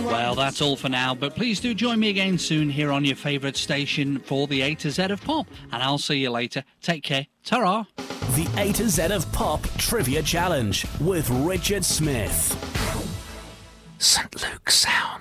Well, that's all for now, but please do join me again soon here on your favourite station for the A to Z of Pop, and I'll see you later. Take care. Ta-ra. The A to Z of Pop Trivia Challenge with Richard Smith. St. Luke Sound.